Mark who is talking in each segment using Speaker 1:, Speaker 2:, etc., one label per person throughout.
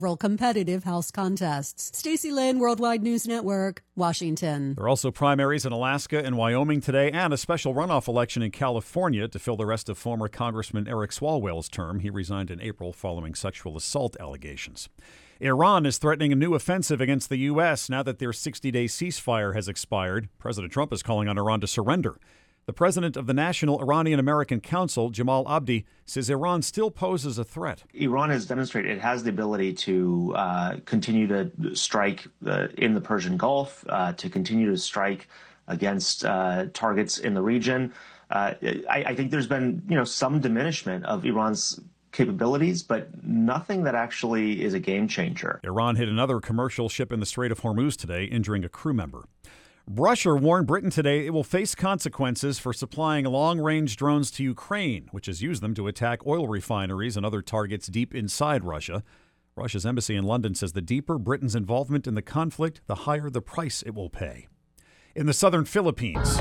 Speaker 1: several competitive House contests. Stacey Lynn, Worldwide News Network, Washington.
Speaker 2: There are also primaries in Alaska and Wyoming today and a special runoff election in California to fill the rest of former Congressman Eric Swalwell's term. He resigned in April following sexual assault allegations. Iran is threatening a new offensive against the U.S. now that their 60-day ceasefire has expired. President Trump is calling on Iran to surrender. The president of the National Iranian-American Council, Jamal Abdi, says Iran still poses a threat.
Speaker 3: Iran has demonstrated it has the ability to continue to strike in the Persian Gulf, to continue to strike against targets in the region. I think there's been, some diminishment of Iran's capabilities, but nothing that actually is a game changer.
Speaker 2: Iran hit another commercial ship in the Strait of Hormuz today, injuring a crew member. Russia warned Britain today it will face consequences for supplying long-range drones to Ukraine, which has used them to attack oil refineries and other targets deep inside Russia. Russia's embassy in London says the deeper Britain's involvement in the conflict, the higher the price it will pay. In the southern Philippines,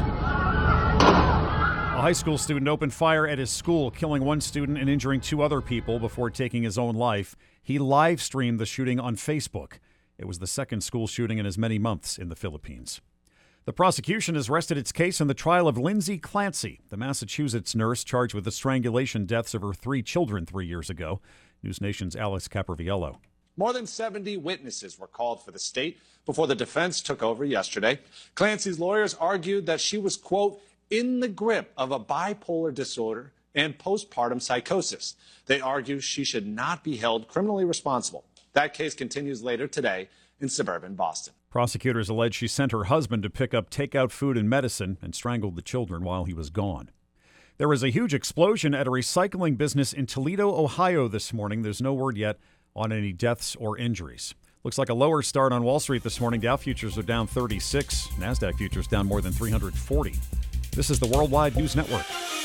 Speaker 2: a high school student opened fire at his school, killing one student and injuring two other people before taking his own life. He live-streamed the shooting on Facebook. It was the second school shooting in as many months in the Philippines. The prosecution has rested its case in the trial of Lindsay Clancy, the Massachusetts nurse charged with the strangulation deaths of her 3 children 3 years ago. News Nation's Alex Caparviello.
Speaker 4: More than 70 witnesses were called for the state before the defense took over yesterday. Clancy's lawyers argued that she was, quote, in the grip of a bipolar disorder and postpartum psychosis. They argue she should not be held criminally responsible. That case continues later today in suburban Boston.
Speaker 2: Prosecutors allege she sent her husband to pick up takeout food and medicine and strangled the children while he was gone. There was a huge explosion at a recycling business in Toledo, Ohio this morning. There's no word yet on any deaths or injuries. Looks like a lower start on Wall Street this morning. Dow futures are down 36. NASDAQ futures down more than 340. This is the Worldwide News Network.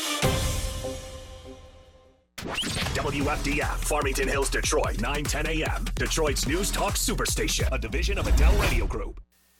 Speaker 5: WFDF, Farmington Hills, Detroit, 9:10 a.m. Detroit's News Talk Superstation, a division of Adele Radio Group.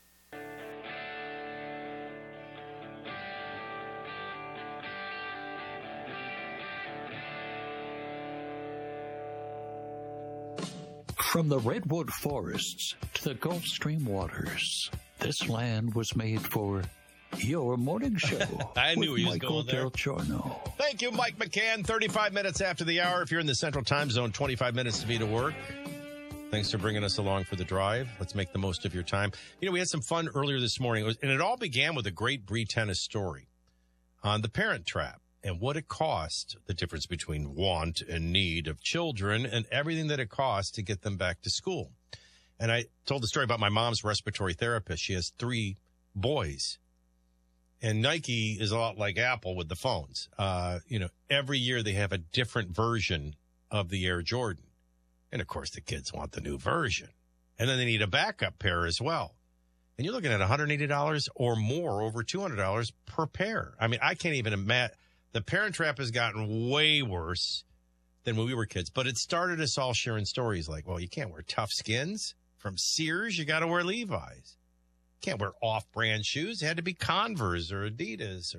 Speaker 6: From the redwood forests to the Gulf Stream waters, this land was made for your morning show.
Speaker 7: I knew he was
Speaker 6: Michael
Speaker 7: going there.
Speaker 6: Del Giorno.
Speaker 7: Thank you, Mike McCann. 35 minutes after the hour. If you're in the Central Time Zone, 25 minutes to be to work. Thanks for bringing us along for the drive. Let's make the most of your time. We had some fun earlier this morning, and it all began with a great Bree Tennis story on the Parent Trap and what it cost, the difference between want and need of children and everything that it costs to get them back to school. And I told the story about my mom's respiratory therapist. She has 3 boys. And Nike is a lot like Apple with the phones. Every year they have a different version of the Air Jordan. And, of course, the kids want the new version. And then they need a backup pair as well. And you're looking at $180 or more, over $200 per pair. I mean, I can't even imagine. The Parent Trap has gotten way worse than when we were kids. But it started us all sharing stories like, well, you can't wear Tough Skins from Sears. You got to wear Levi's. Can't wear off-brand shoes. It had to be Converse or Adidas.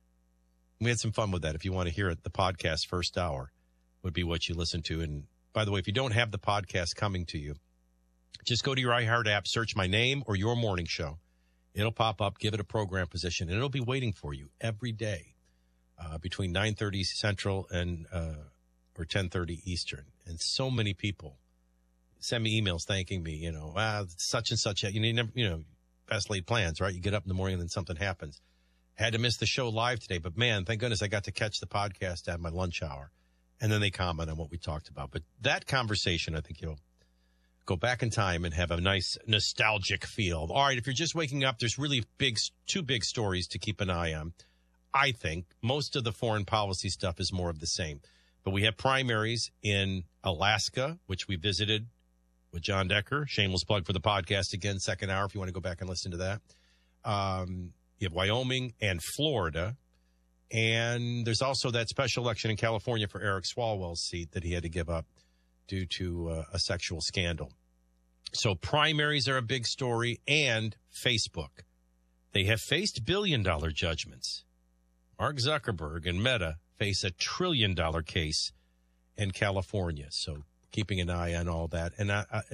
Speaker 7: We had some fun with that. If you want to hear it, the podcast first hour would be what you listen to. And by the way, if you don't have the podcast coming to you, just go to your iHeart app, search my name or your morning show. It'll pop up, give it a program position, and it'll be waiting for you every day between 9:30 Central and or 10:30 Eastern. And so many people send me emails thanking me, such and such. Best laid plans, right? You get up in the morning and then something happens. Had to miss the show live today, but man, thank goodness I got to catch the podcast at my lunch hour. And then they comment on what we talked about. But that conversation, I think you'll go back in time and have a nice nostalgic feel. All right, if you're just waking up, there's really 2 big stories to keep an eye on. I think most of the foreign policy stuff is more of the same. But we have primaries in Alaska, which we visited with John Decker. Shameless plug for the podcast again, second hour, if you want to go back and listen to that. You have Wyoming and Florida. And there's also that special election in California for Eric Swalwell's seat that he had to give up due to a sexual scandal. So primaries are a big story, and Facebook. They have faced billion-dollar judgments. Mark Zuckerberg and Meta face a $1 trillion case in California. So keeping an eye on all that. And